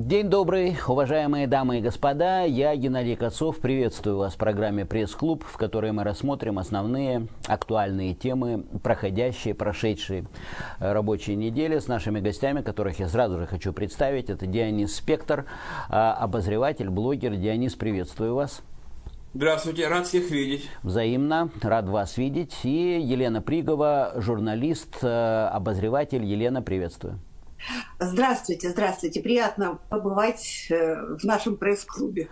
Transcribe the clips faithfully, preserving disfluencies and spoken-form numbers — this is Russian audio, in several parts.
День добрый, уважаемые дамы и господа. Я, Геннадий Кацов, приветствую вас в программе «Пресс-клуб», в которой мы рассмотрим основные актуальные темы, проходящие, прошедшие рабочие недели с нашими гостями, которых я сразу же хочу представить. Это Дионис Спектр, обозреватель, блогер. Дионис, приветствую вас. Здравствуйте, рад всех видеть. Взаимно, рад вас видеть. И Елена Пригова, журналист, обозреватель. Елена, приветствую. Здравствуйте, здравствуйте. Приятно побывать в нашем пресс-клубе.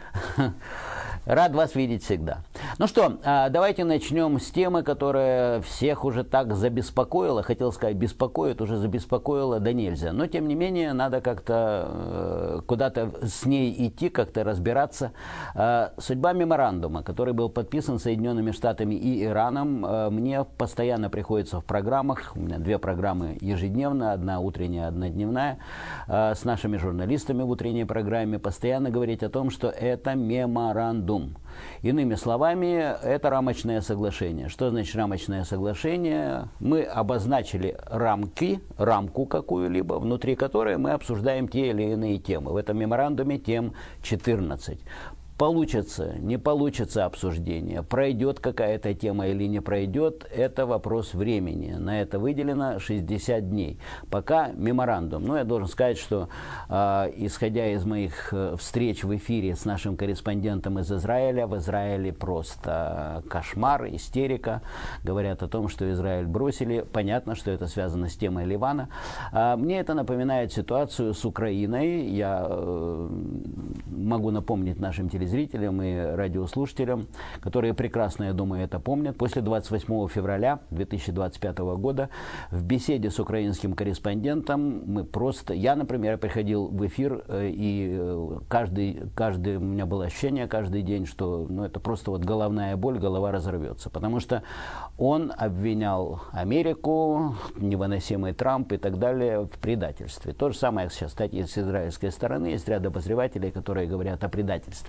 Рад вас видеть всегда. Ну что, давайте начнем с темы, которая всех уже так забеспокоила. Хотел сказать, беспокоит, уже забеспокоила, да нельзя. Но, тем не менее, надо как-то куда-то с ней идти, как-то разбираться. Судьба меморандума, который был подписан Соединенными Штатами и Ираном, мне постоянно приходится в программах. У меня две программы ежедневно, одна утренняя, одна дневная, с нашими журналистами в утренней программе постоянно говорить о том, что это меморандум. Иными словами, это рамочное соглашение. Что значит рамочное соглашение? Мы обозначили рамки, рамку какую-либо, внутри которой мы обсуждаем те или иные темы. В этом меморандуме тем четырнадцать. Получится, не получится обсуждение, пройдет какая-то тема или не пройдет, это вопрос времени. На это выделено шестьдесят дней. Пока меморандум. Но я должен сказать, что э, исходя из моих встреч в эфире с нашим корреспондентом из Израиля, в Израиле просто кошмар, истерика. Говорят о том, что Израиль бросили. Понятно, что это связано с темой Ливана. Э, мне это напоминает ситуацию с Украиной. Я э, могу напомнить нашим телезрителям, зрителям и радиослушателям, которые прекрасно, я думаю, это помнят. После двадцать восьмого февраля две тысячи двадцать пятого года в беседе с украинским корреспондентом мы просто... Я, например, приходил в эфир, и каждый, каждый, у меня было ощущение каждый день, что ну, это просто вот головная боль, голова разорвется. Потому что он обвинял Америку, невыносимый Трамп и так далее в предательстве. То же самое сейчас, кстати, с израильской стороны. Есть ряд обозревателей, которые говорят о предательстве.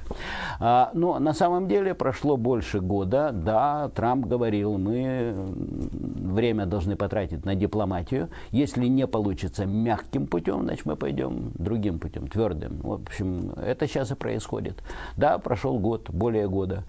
Но на самом деле прошло больше года. Да, Трамп говорил, мы время должны потратить на дипломатию. Если не получится мягким путем, значит мы пойдем другим путем, твердым. В общем, это сейчас и происходит. Да, прошел год, более года.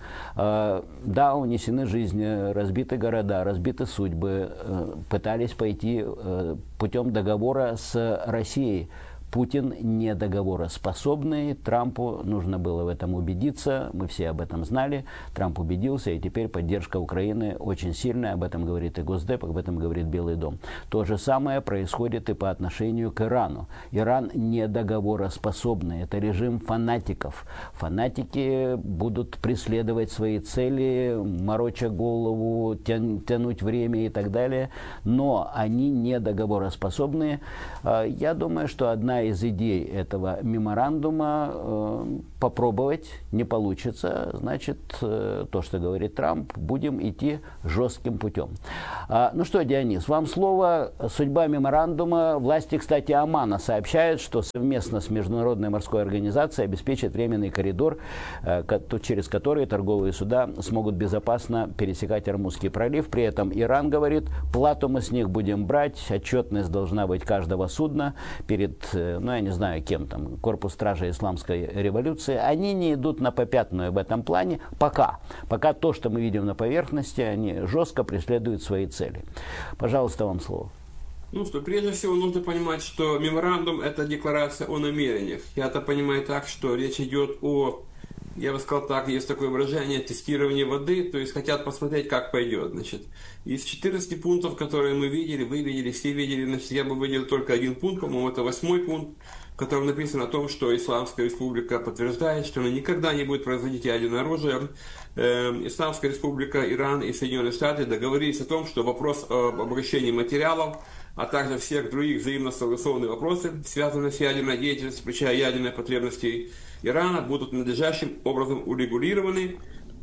Да, унесены жизни, разбиты города, разбиты судьбы. Пытались пойти путем договора с Россией. Путин не договороспособный, Трампу нужно было в этом убедиться, мы все об этом знали, Трамп убедился, и теперь поддержка Украины очень сильная, об этом говорит и Госдеп, об этом говорит Белый дом. То же самое происходит и по отношению к Ирану. Иран не договороспособный, это режим фанатиков. Фанатики будут преследовать свои цели, мороча голову, тя- тянуть время и так далее, но они не договороспособные. Я думаю, что одна из идей этого меморандума э, попробовать, не получится, значит, э, то, что говорит Трамп, будем идти жестким путем. А, ну что, Дионис, вам слово. Судьба меморандума. Власти, кстати, Омана сообщают, что совместно с Международной морской организацией обеспечат временный коридор, э, через который торговые суда смогут безопасно пересекать Ормузский пролив. При этом Иран говорит, плату мы с них будем брать, отчетность должна быть каждого судна перед, ну, я не знаю, кем там, корпус стражей исламской революции, они не идут на попятную в этом плане пока. Пока то, что мы видим на поверхности, они жестко преследуют свои цели. Пожалуйста, вам слово. Ну что, прежде всего нужно понимать, что меморандум – это декларация о намерениях. Я это понимаю так, что речь идет о, я бы сказал так, есть такое выражение, тестирование воды, то есть хотят посмотреть, как пойдет. Значит, из четырнадцати пунктов, которые мы видели, вы видели, все видели, значит, я бы выделил только один пункт, по-моему, это восьмой пункт, в котором написано о том, что Исламская Республика подтверждает, что она никогда не будет производить ядерное оружие. Э, Исламская Республика, Иран и Соединенные Штаты договорились о том, что вопрос об обогащении материалов, а также всех других взаимно согласованных вопросов, связанных с ядерной деятельностью, включая ядерные потребности Ирана, будут надлежащим образом урегулированы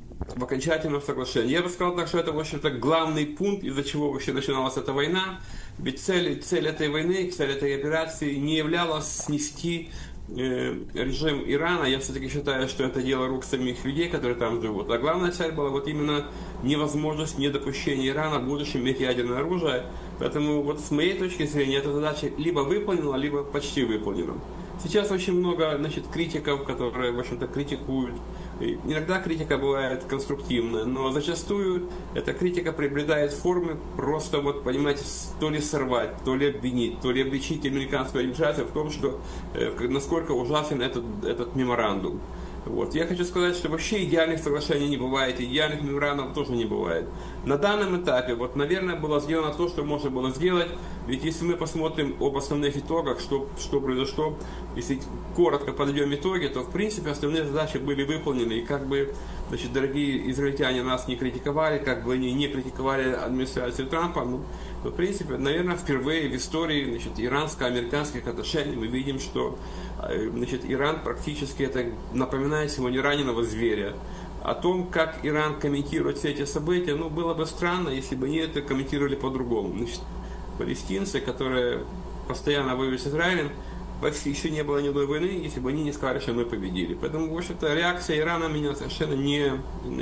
в окончательном соглашении. Я бы сказал так, что это, в общем-то, главный пункт, из-за чего вообще начиналась эта война. Ведь цель, цель этой войны, цель этой операции не являлась снести э, режим Ирана. Я все-таки считаю, что это дело рук самих людей, которые там живут. А главная цель была вот именно невозможность, недопущения Ирана в будущем иметь ядерное оружие. Поэтому вот с моей точки зрения эта задача либо выполнена, либо почти выполнена. Сейчас очень много, значит, критиков, которые, в общем-то, критикуют. И иногда критика бывает конструктивная, но зачастую эта критика приобретает формы просто, вот, понимаете, то ли сорвать, то ли обвинить, то ли обличить американскую администрацию в том, что э, насколько ужасен этот, этот меморандум. Вот. Я хочу сказать, что вообще идеальных соглашений не бывает, идеальных меморандумов тоже не бывает. На данном этапе, вот, наверное, было сделано то, что можно было сделать, ведь если мы посмотрим об основных итогах, что, что произошло, если коротко подведем итоги, то, в принципе, основные задачи были выполнены, и как бы, значит, дорогие израильтяне нас не критиковали, как бы они не критиковали администрацию Трампа, ну, то, в принципе, наверное, впервые в истории, значит, иранско-американских отношений мы видим, что, значит, Иран практически это напоминает сегодня раненого зверя. О том, как Иран комментирует все эти события, ну, было бы странно, если бы они это комментировали по-другому. Значит, палестинцы, которые постоянно воюют с Израилем, еще не было ни одной войны, если бы они не сказали, что мы победили. Поэтому, в общем-то, реакция Ирана меня совершенно не,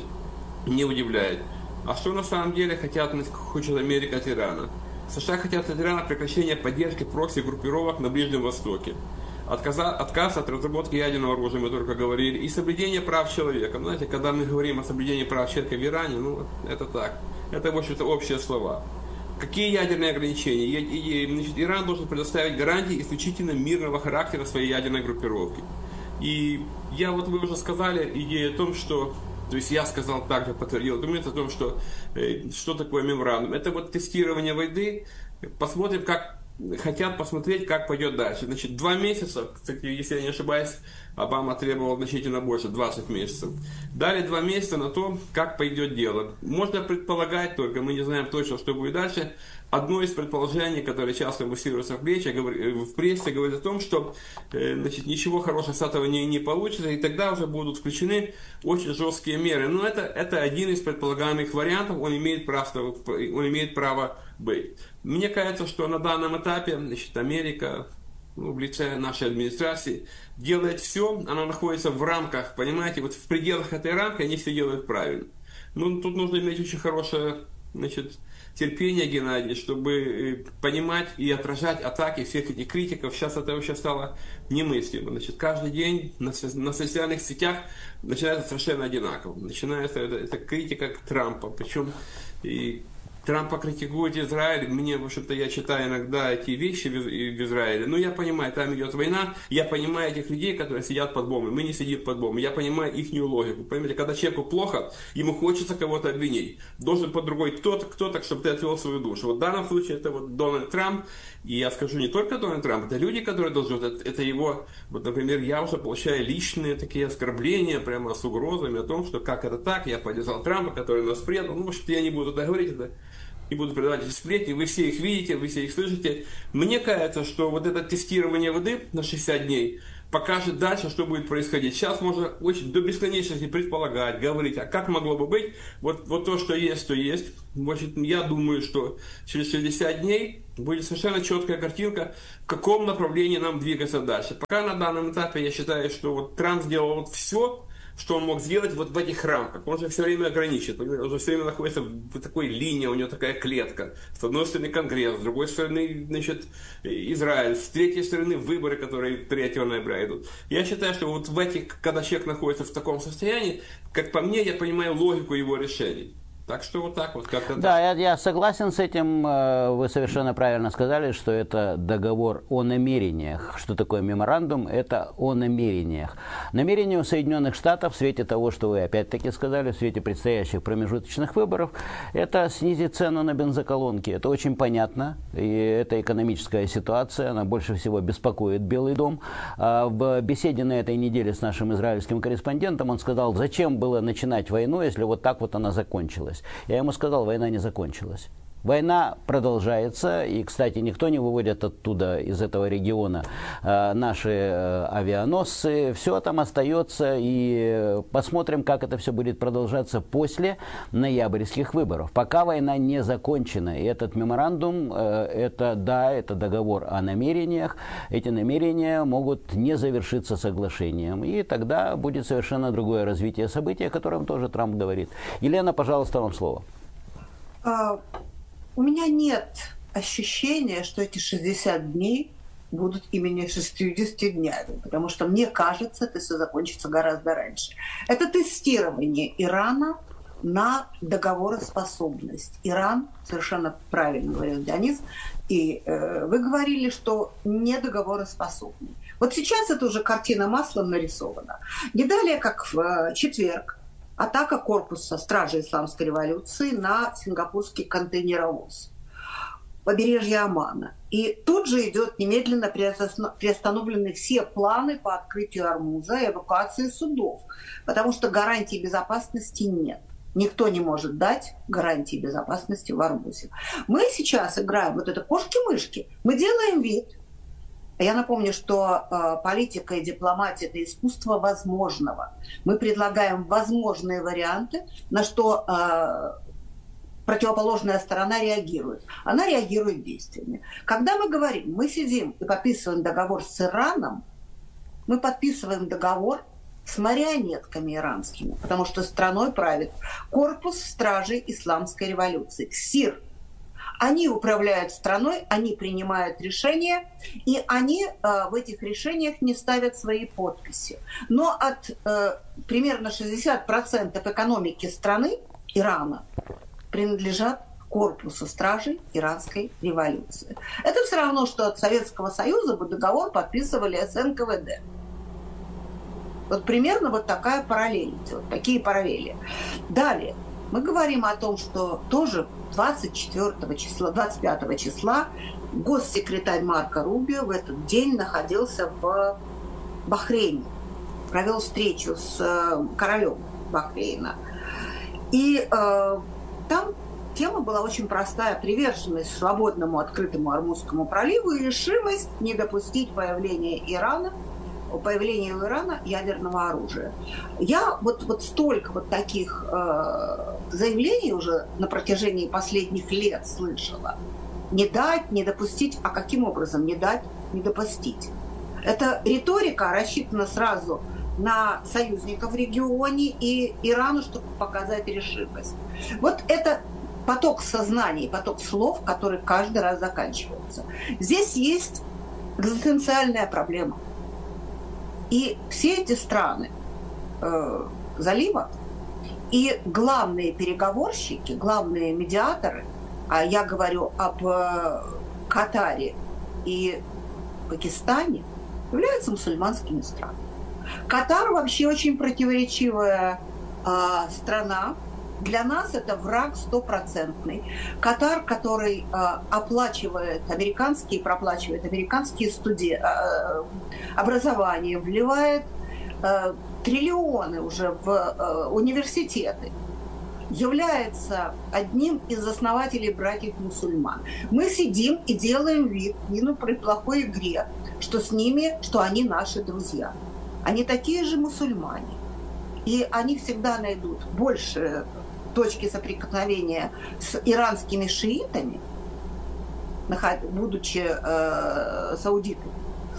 не удивляет. А что на самом деле хотят, хочет Америка от Ирана? США хотят от Ирана прекращения поддержки прокси-группировок на Ближнем Востоке. Отказа, отказ от разработки ядерного оружия, мы только говорили, и соблюдение прав человека. Знаете, когда мы говорим о соблюдении прав человека в Иране, ну, это так. Это, в общем-то, общие слова. Какие ядерные ограничения? И, и, значит, Иран должен предоставить гарантии исключительно мирного характера своей ядерной группировки. И я, вот вы уже сказали, идея о том, что, то есть я сказал также, подтвердил аргумент о том, что, э, что такое меморандум. Это вот тестирование войны. Посмотрим, как хотят посмотреть, как пойдет дальше. Значит, два месяца, кстати, если я не ошибаюсь, Обама требовал значительно больше, двадцать месяцев. Дали два месяца на то, как пойдет дело. Можно предполагать, только мы не знаем точно, что будет дальше. Одно из предположений, которое часто муссируется в прессе, в прессе говорит о том, что, значит, ничего хорошего с этого не, не получится, и тогда уже будут включены очень жесткие меры. Но это, это один из предполагаемых вариантов, он имеет право, он имеет право быть. Мне кажется, что на данном этапе, значит, Америка, ну, в лице нашей администрации, делает все, она находится в рамках, понимаете, вот в пределах этой рамки они все делают правильно. Ну, тут нужно иметь очень хорошее, значит, терпение, Геннадий, чтобы понимать и отражать атаки всех этих критиков. Сейчас это вообще стало немыслимо. Значит, каждый день на, на социальных сетях начинается совершенно одинаково. Начинается эта, эта критика Трампа, причем и Трампа критикует Израиль. Мне, в общем-то, я читаю иногда эти вещи в, в Израиле. Но я понимаю, там идет война. Я понимаю этих людей, которые сидят под бомбой. Мы не сидим под бомбой. Я понимаю их логику. Понимаете, когда человеку плохо, ему хочется кого-то обвинить. Должен под другой кто-то, кто-то, чтобы ты отвел свою душу. Вот в данном случае это вот Дональд Трамп. И я скажу, не только Дональд Трамп, это люди, которые должны, это, это его, вот, например, я уже получаю личные такие оскорбления, прямо с угрозами о том, что как это так, я поддержал Трампа, который нас предал. Ну, может, я не буду это говорить, это не буду передавать эти сплетни, вы все их видите, вы все их слышите. Мне кажется, что вот это тестирование воды на шестьдесят дней покажет дальше, что будет происходить. Сейчас можно очень до бесконечности предполагать, говорить, а как могло бы быть. Вот, вот то, что есть, то есть. Значит, я думаю, что через шестьдесят дней будет совершенно четкая картинка, в каком направлении нам двигаться дальше. Пока на данном этапе я считаю, что вот Трамп сделал вот все, что он мог сделать вот в этих рамках. Он же все время ограничит. Он же все время находится в такой линии, у него такая клетка. С одной стороны Конгресс, с другой стороны, значит, Израиль, с третьей стороны выборы, которые третьего ноября идут. Я считаю, что вот в этих, когда человек находится в таком состоянии, как по мне, я понимаю логику его решений. Так что вот так вот как-то. Да, я, я согласен с этим. Вы совершенно правильно сказали, что это договор о намерениях. Что такое меморандум? Это о намерениях. Намерение у Соединенных Штатов в свете того, что вы опять-таки сказали, в свете предстоящих промежуточных выборов, это снизить цену на бензоколонки. Это очень понятно. И это экономическая ситуация. Она больше всего беспокоит Белый дом. В беседе на этой неделе с нашим израильским корреспондентом он сказал, зачем было начинать войну, если вот так вот она закончилась. Я ему сказал, война не закончилась. Война продолжается, и, кстати, никто не выводит оттуда, из этого региона, э, наши э, авианосцы. Все там остается, и посмотрим, как это все будет продолжаться после ноябрьских выборов. Пока война не закончена, и этот меморандум, э, это, да, это договор о намерениях. Эти намерения могут не завершиться соглашением, и тогда будет совершенно другое развитие событий, о котором тоже Трамп говорит. Елена, пожалуйста, вам слово. У меня нет ощущения, что эти шестьдесят дней будут именно шестьюдесятью днями, потому что, мне кажется, это все закончится гораздо раньше. Это тестирование Ирана на договороспособность. Иран, совершенно правильно говорил Дионис, и э, вы говорили, что не договороспособный. Вот сейчас это уже картина маслом нарисована. Не далее, как в э, четверг, атака корпуса Стражи Исламской революции на сингапурский контейнеровоз, побережье Омана. И тут же идет немедленно приостановлены все планы по открытию Ормуза и эвакуации судов, потому что гарантий безопасности нет. Никто не может дать гарантии безопасности в Ормузе. Мы сейчас играем вот это кошки-мышки. Мы делаем вид. Я напомню, что э, политика и дипломатия – это искусство возможного. Мы предлагаем возможные варианты, на что э, противоположная сторона реагирует. Она реагирует действиями. Когда мы говорим, мы сидим и подписываем договор с Ираном, мы подписываем договор с марионетками иранскими, потому что страной правит корпус стражей Исламской революции, СИР. Они управляют страной, они принимают решения, и они э, в этих решениях не ставят свои подписи. Но от э, примерно шестьдесят процентов экономики страны, Ирана, принадлежат корпусу стражей Иранской революции. Это все равно, что от Советского Союза бы договор подписывали эс эн ка вэ дэ. Вот примерно вот такая параллель, вот такие параллели. Далее, мы говорим о том, что тоже двадцать четвёртого числа, двадцать пятого числа госсекретарь Марко Рубио в этот день находился в Бахрейне, провел встречу с королем Бахрейна. И э, там тема была очень простая: приверженность свободному открытому Ормузскому проливу и решимость не допустить появления Ирана появления у Ирана ядерного оружия. Я вот, вот столько вот таких э, заявлений уже на протяжении последних лет слышала. Не дать, не допустить. А каким образом не дать, не допустить? Эта риторика рассчитана сразу на союзников в регионе и Ирану, чтобы показать решимость. Вот это поток сознаний, поток слов, который каждый раз заканчивается. Здесь есть экзистенциальная проблема. И все эти страны э, залива и главные переговорщики, главные медиаторы, а я говорю об э, Катаре и Пакистане, являются мусульманскими странами. Катар вообще очень противоречивая э, страна. Для нас это враг стопроцентный. Катар, который э, оплачивает американские, проплачивает американские студи... э, образование, вливает э, триллионы уже в э, университеты, является одним из основателей братьев-мусульман. Мы сидим и делаем вид, не ну при плохой игре, что с ними, что они наши друзья. Они такие же мусульмане. И они всегда найдут больше точки соприкосновения с иранскими шиитами, будучи э, саудитами.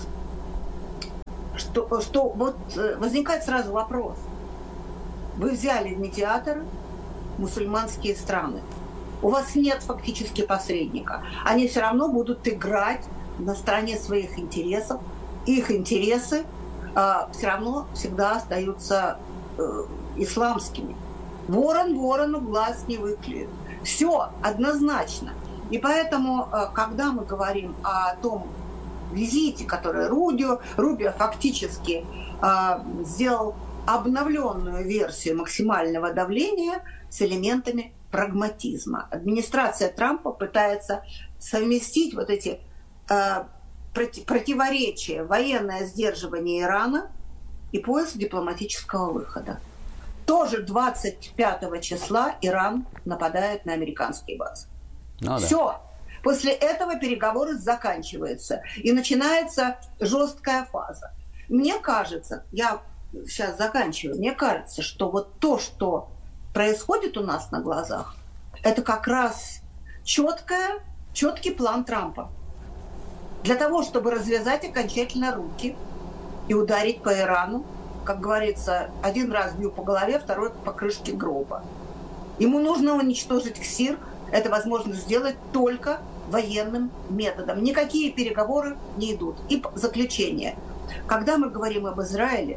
Что, что вот возникает сразу вопрос. Вы взяли в медиаторы мусульманские страны. У вас нет фактически посредника. Они все равно будут играть на стороне своих интересов. Их интересы э, все равно всегда остаются э, исламскими. Ворон ворону глаз не выклюет. Все однозначно. И поэтому, когда мы говорим о том визите, который Рубио, Рубио фактически э, сделал обновленную версию максимального давления с элементами прагматизма. Администрация Трампа пытается совместить вот эти э, проти- противоречия, военное сдерживание Ирана и поиск дипломатического выхода. Тоже двадцать пятого числа Иран нападает на американские базы. Ну, да. Все. После этого переговоры заканчиваются. И начинается жесткая фаза. Мне кажется, я сейчас заканчиваю, мне кажется, что вот то, что происходит у нас на глазах, это как раз четкая, четкий план Трампа. Для того, чтобы развязать окончательно руки и ударить по Ирану, как говорится, один раз бью по голове, второй по крышке гроба. Ему нужно уничтожить КСИР. Это возможно сделать только военным методом. Никакие переговоры не идут. И заключение. Когда мы говорим об Израиле,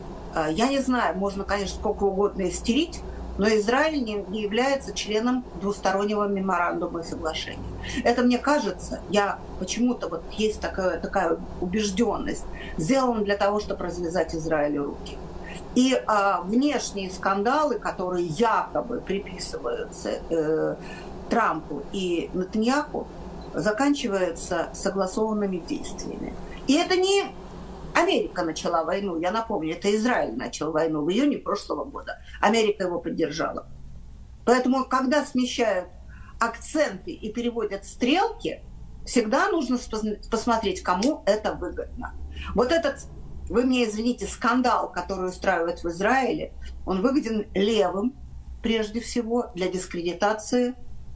я не знаю, можно, конечно, сколько угодно истерить, но Израиль не, не является членом двустороннего меморандума и соглашения. Это, мне кажется, я почему-то вот есть такая, такая убежденность, сделано для того, чтобы развязать Израилю руки. И а, внешние скандалы, которые якобы приписываются э, Трампу и Нетаньяху, заканчиваются согласованными действиями. И это не Америка начала войну, я напомню, это Израиль начал войну в июне прошлого года. Америка его поддержала. Поэтому, когда смещают акценты и переводят стрелки, всегда нужно посмотреть, кому это выгодно. Вот этот, вы мне извините, скандал, который устраивают в Израиле, он выгоден левым, прежде всего, для дискредитации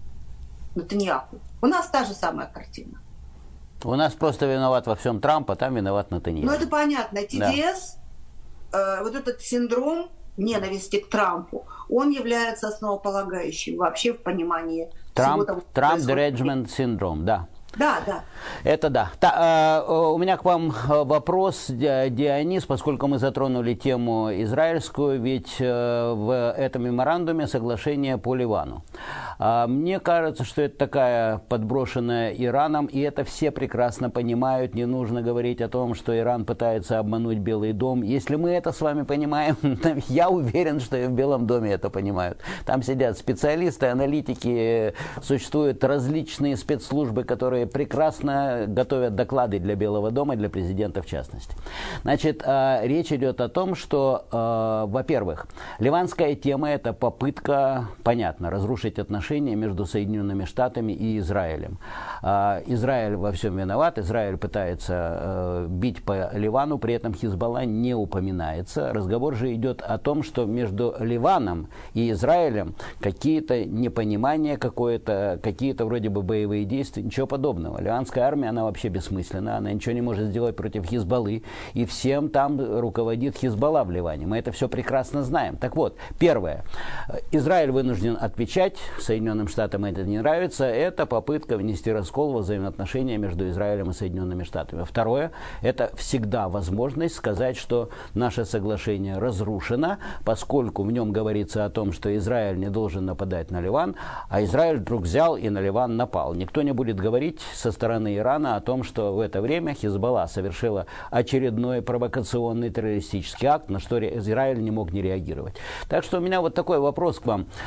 Нетаньяху. У нас та же самая картина. У нас просто виноват во всем Трамп, а там виноват Нетаньяху. Ну, это понятно. Ти Ди Эс, да. э, вот этот синдром ненависти к Трампу, он является основополагающим вообще в понимании Трамп, всего того, что Трамп происходит. Derangement синдром, да. Да, да. Это да. Та, э, у меня к вам вопрос, Дионис, поскольку мы затронули тему израильскую, ведь э, в этом меморандуме соглашение по Ливану. А мне кажется, что это такая подброшенная Ираном, и это все прекрасно понимают. Не нужно говорить о том, что Иран пытается обмануть Белый дом. Если мы это с вами понимаем, я уверен, что и в Белом доме это понимают. Там сидят специалисты, аналитики, существуют различные спецслужбы, которые прекрасно готовят доклады для Белого дома, для президента в частности. Значит, речь идет о том, что, во-первых, ливанская тема – это попытка, понятно, разрушить отношения между Соединенными Штатами и Израилем. Израиль во всем виноват, Израиль пытается бить по Ливану, при этом Хизбалла не упоминается. Разговор же идет о том, что между Ливаном и Израилем какие-то непонимания, какое-то, какие-то вроде бы боевые действия, ничего подобного. Ливанская армия, она вообще бессмысленна, она ничего не может сделать против Хизбаллы, и всем там руководит Хизбалла в Ливане. Мы это все прекрасно знаем. Так вот, первое. Израиль вынужден отвечать, Соединенным Штатам это не нравится, это попытка внести раскол в взаимоотношения между Израилем и Соединенными Штатами. Второе, это всегда возможность сказать, что наше соглашение разрушено, поскольку в нем говорится о том, что Израиль не должен нападать на Ливан, а Израиль вдруг взял и на Ливан напал. Никто не будет говорить со стороны Ирана о том, что в это время Хизбалла совершила очередной провокационный террористический акт, на что Израиль не мог не реагировать. Так что у меня вот такой вопрос к вам,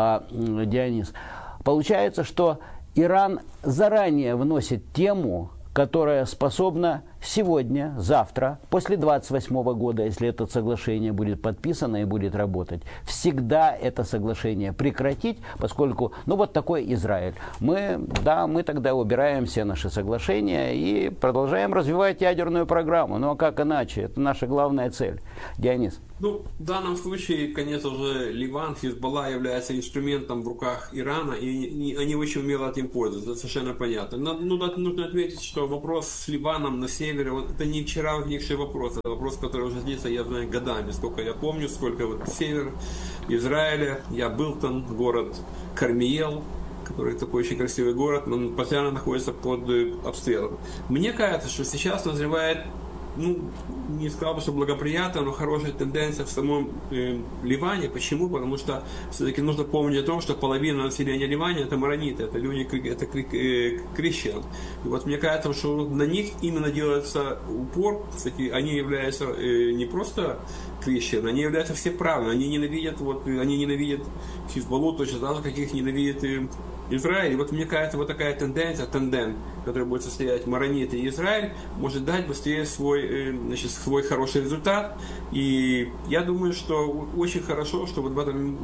Дионис. Получается, что Иран заранее вносит тему, которая способна сегодня, завтра, после двадцать восьмого года, если это соглашение будет подписано и будет работать, всегда это соглашение прекратить, поскольку, ну вот такой Израиль. Мы, да, мы тогда убираем все наши соглашения и продолжаем развивать ядерную программу. Ну а как иначе? Это наша главная цель. Дионис. Ну, в данном случае, конечно же, Ливан, Хизбалла является инструментом в руках Ирана, и они очень умело этим пользуются, это совершенно понятно. Но ну, нужно отметить, что вопрос с Ливаном на севере, вот, это не вчера возникший вопрос, это вопрос, который уже длится, я знаю, годами, сколько я помню, сколько вот север Израиля, я был там, город Кармиел, который такой очень красивый город, но он постоянно находится под обстрелом. Мне кажется, что сейчас назревает, ну, не сказал бы, что благоприятная, но хорошая тенденция в самом э, Ливане. Почему? Потому что все-таки нужно помнить о том, что половина населения Ливана это марониты, это люди, это крещен. И вот мне кажется, что на них именно делается упор. Кстати, они являются э, не просто крещен, они являются все правы. Они ненавидят, вот, они ненавидят Хизбаллу точно так же, как их ненавидят э, Израиль. И вот мне кажется, вот такая тенденция, тенден, который будет состоять марониты и Израиль, может дать быстрее свой, э, значит, свой хороший результат. И я думаю, что очень хорошо, что вот в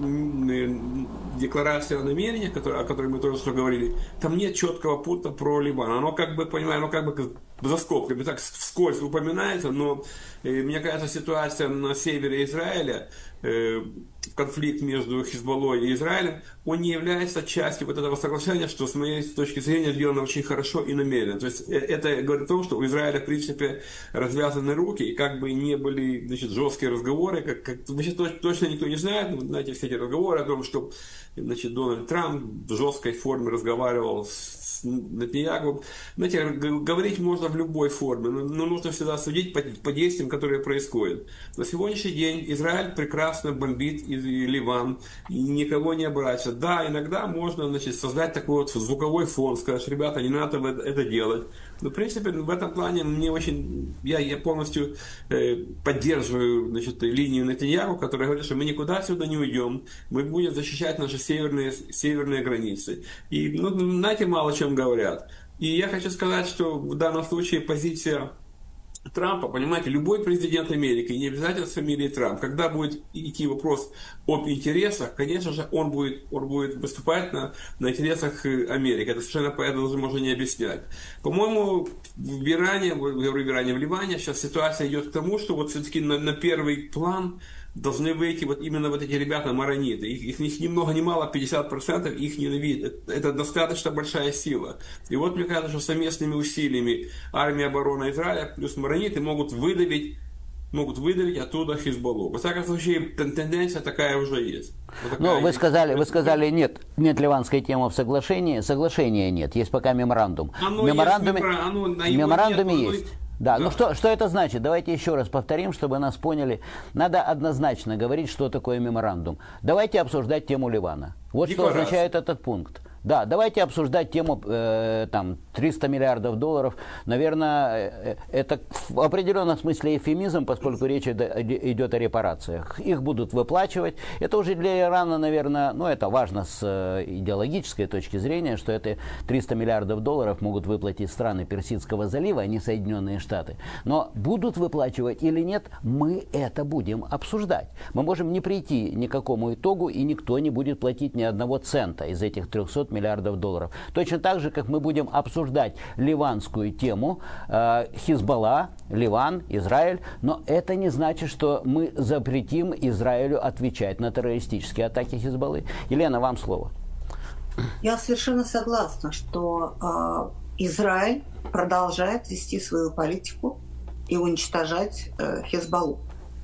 этом декларации о намерениях, о которой мы тоже что говорили, там нет четкого пункта про Ливан. Оно как бы, понимаю, оно как бы за скобками, так вскользь упоминается, но э, мне кажется, ситуация на севере Израиля, э, конфликт между Хизбаллой и Израилем, он не является частью вот этого соглашения, что с моей точки зрения сделано очень хорошо и намеренно. То есть э, это говорит о том, что у Израиля, в принципе, развязаны руки, и как бы не были, значит, жесткие разговоры, как, как значит, точно никто не знает, но, знаете, все эти разговоры о том, что, значит, Дональд Трамп в жесткой форме разговаривал с Нетаньяху. Знаете, говорить можно в любой форме, но нужно всегда судить по, по действиям, которые происходят. На сегодняшний день Израиль прекрасно бомбит и, и Ливан, и никого не оборачивает. Да, иногда можно, значит, создать такой вот звуковой фон, сказать, ребята, не надо это делать. Но, в принципе, в этом плане мне очень, я, я полностью э, поддерживаю, значит, линию Нетаньяху, которая говорит, что мы никуда отсюда не уйдем, мы будем защищать наши северные, северные границы. И, ну, знаете, мало о чем говорят. И я хочу сказать, что в данном случае позиция Трампа, понимаете, любой президент Америки, не обязательно с фамилией Трамп, когда будет идти вопрос об интересах, конечно же, он будет, он будет выступать на, на интересах Америки. Это совершенно это даже можно не объяснять. По-моему, в Иране, говорю, в Иране, в Ливане сейчас ситуация идет к тому, что вот все-таки на, на первый план должны выйти вот именно вот эти ребята марониты. Их, их ни много ни мало, пятьдесят процентов их ненавидят. Это достаточно большая сила. И вот мне кажется, что совместными усилиями армия обороны Израиля плюс марониты могут выдавить, могут выдавить оттуда Хизбаллу. Во всяком случае, тенденция такая уже есть. Вот ну, вы есть. сказали, вы сказали, нет, нет ливанской темы в соглашении. Соглашения нет, есть пока меморандум. Оно в меморандуме, есть, оно, в меморандуме нет, есть. оно... Да, да, ну что, что это значит? Давайте еще раз повторим, чтобы нас поняли. Надо однозначно говорить, что такое меморандум. Давайте обсуждать тему Ливана. Вот что означает этот пункт. Да, давайте обсуждать тему э, там, триста миллиардов долларов. Наверное, это в определенном смысле эвфемизм, поскольку речь идет о репарациях. Их будут выплачивать. Это уже для Ирана, наверное, ну это важно с идеологической точки зрения, что это триста миллиардов долларов могут выплатить страны Персидского залива, а не Соединенные Штаты. Но будут выплачивать или нет, мы это будем обсуждать. Мы можем не прийти ни к какому итогу, и никто не будет платить ни одного цента из этих трехсот миллиардов долларов. Точно так же, как мы будем обсуждать ливанскую тему, э, Хизбалла, Ливан, Израиль, но это не значит, что мы запретим Израилю отвечать на террористические атаки Хизбаллы. Елена, вам слово. Я совершенно согласна, что э, Израиль продолжает вести свою политику и уничтожать э, Хизбаллу.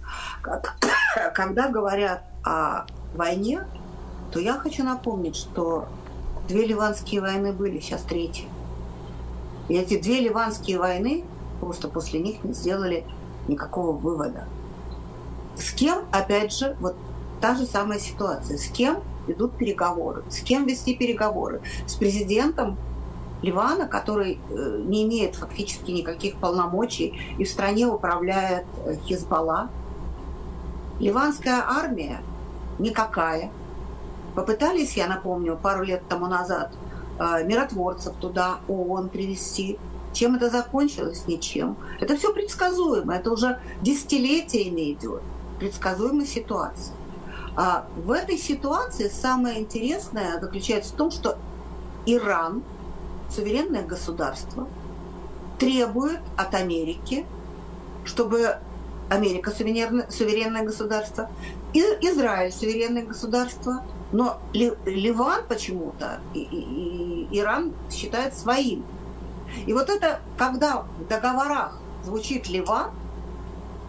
Когда говорят о войне, то я хочу напомнить, что две ливанские войны были, сейчас третья. И эти две ливанские войны, просто после них не сделали никакого вывода. С кем, опять же, вот та же самая ситуация. С кем ведут переговоры? С кем вести переговоры? С президентом Ливана, который э, не имеет фактически никаких полномочий, и в стране управляет э, Хизбалла. Ливанская армия никакая. Попытались, я напомню, пару лет тому назад э, миротворцев туда, ООН привезти. Чем это закончилось? Ничем. Это все предсказуемо. Это уже десятилетиями идет. Предсказуемая ситуация. А в этой ситуации самое интересное заключается в том, что Иран, суверенное государство, требует от Америки, чтобы Америка суверенное, суверенное государство, Израиль суверенное государство, но Ливан почему-то и, и, и Иран считает своим. И вот это, когда в договорах звучит Ливан,